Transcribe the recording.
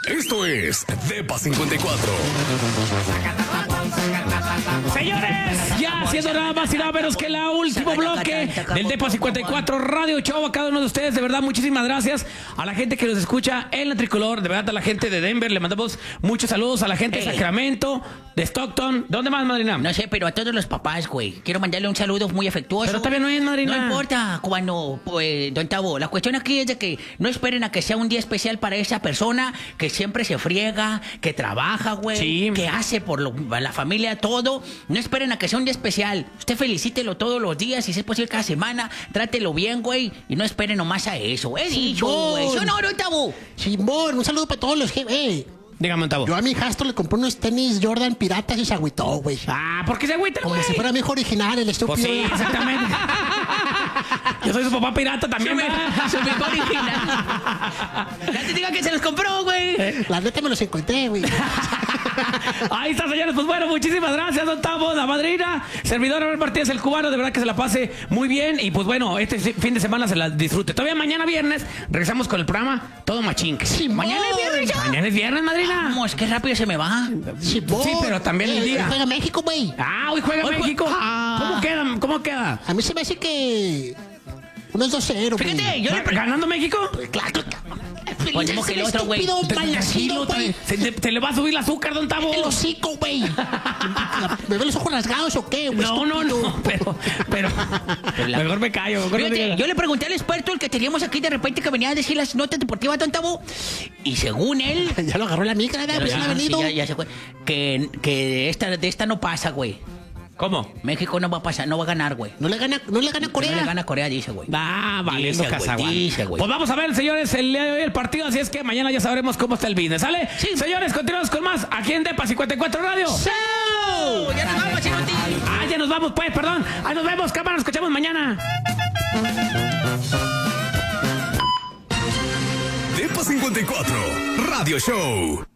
Esto es Depa 54. Señores, ya siendo nada más y nada menos que el último bloque del Depa 54 Radio Show. A cada uno de ustedes, de verdad, muchísimas gracias a la gente que nos escucha en la Tricolor. De verdad, a la gente de Denver le mandamos muchos saludos. A la gente de Sacramento, de Stockton. ¿Dónde más, madrina? No sé, pero a todos los papás, güey. Quiero mandarle un saludo muy afectuoso. Pero todavía no es, madrina. No importa cuando, pues, don Tavo. La cuestión aquí es de que no esperen a que sea un día especial para esa persona que siempre se friega, que trabaja, güey. Sí. Que hace por la familia todo. No esperen a que sea un día especial. Usted felicítelo todos los días, y si es posible cada semana. Trátelo bien, güey. Y no esperen nomás a eso. He dicho, güey. ¿Sí o no, don Tavo? Simón, un saludo para todos los jefes. Dígame, Tavo. Yo a mi hijastro le compré unos tenis Jordan piratas y se agüitó, güey. Ah, ¿por qué se agüita, güey? Como si fuera mi hijo original, el estúpido. Pues sí, exactamente. Yo soy su papá pirata también, güey. Su mejor original. Ya te diga que se los compró, güey. La neta me los encontré, güey. Ahí está, señores. Pues bueno, muchísimas gracias, don Tavo, la madrina. Servidor Abel Martínez, el cubano. De verdad que se la pase muy bien. Y pues bueno, este fin de semana se la disfrute. Todavía mañana viernes regresamos con el programa Todo Machín. Mañana es viernes ya. Mañana es viernes, madrina. Vamos, qué rápido se me va. Simón. Sí, pero también el día. Juega México, güey. Ah, hoy juega México. ¿Cómo queda? ¿Cómo queda? A mí se me hace que unos 2-0, güey. Fíjate, yo le ¿Ganando México? Claro. Ponemos que el otro, güey. Tranquilo, güey. Se le va a subir el azúcar, don Tavo. El hocico, güey. ¿Me ven los ojos rasgados o qué, güey? No. Pero mejor me callo. Fíjate, yo le pregunté al experto, el que teníamos aquí de repente, que venía a decir las notas deportivas, don Tavo, y según él... Ya lo agarró la migra, ¿verdad? Pues no ha venido. Sí, ya se fue. Que de esta no pasa, güey. ¿Cómo? México no va a pasar, no va a ganar, güey. No le gana Corea. No le gana Corea, dice, güey. Valiendo Casaguán. Dice, güey. Pues vamos a ver, señores, el día de hoy el partido, así es que mañana ya sabremos cómo está el business, ¿sale? Sí. Señores, continuamos con más aquí en Depa 54 Radio. ¡Chao! Ya nos vamos, Chirotín. Ya nos vamos, pues, perdón. Ahí nos vemos, cámara, nos escuchamos mañana. Depa 54 Radio Show.